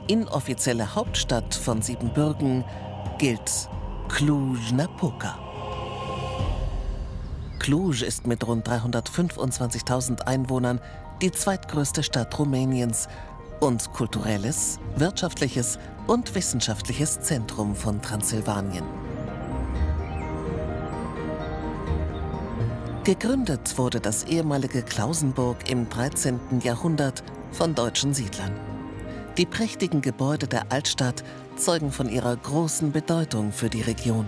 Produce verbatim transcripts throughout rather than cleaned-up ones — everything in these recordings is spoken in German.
inoffizielle Hauptstadt von Siebenbürgen gilt Cluj-Napoca. Cluj ist mit rund dreihundertfünfundzwanzigtausend Einwohnern die zweitgrößte Stadt Rumäniens und kulturelles, wirtschaftliches und wissenschaftliches Zentrum von Transsilvanien. Gegründet wurde das ehemalige Klausenburg im dreizehnten Jahrhundert von deutschen Siedlern. Die prächtigen Gebäude der Altstadt zeugen von ihrer großen Bedeutung für die Region.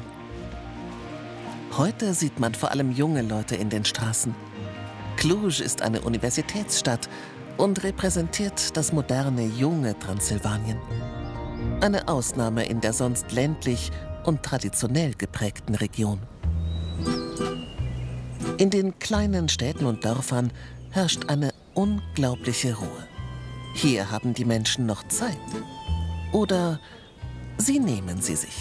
Heute sieht man vor allem junge Leute in den Straßen. Cluj ist eine Universitätsstadt und repräsentiert das moderne, junge Transsilvanien. Eine Ausnahme in der sonst ländlich und traditionell geprägten Region. In den kleinen Städten und Dörfern herrscht eine unglaubliche Ruhe. Hier haben die Menschen noch Zeit. Oder sie nehmen sie sich.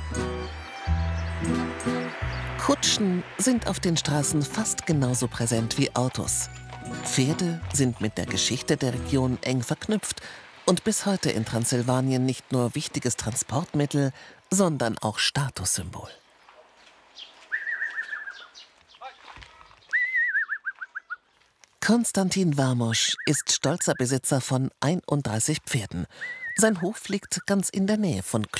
Kutschen sind auf den Straßen fast genauso präsent wie Autos. Pferde sind mit der Geschichte der Region eng verknüpft und bis heute in Transsilvanien nicht nur wichtiges Transportmittel, sondern auch Statussymbol. Konstantin Varmosch ist stolzer Besitzer von einunddreißig Pferden. Sein Hof liegt ganz in der Nähe von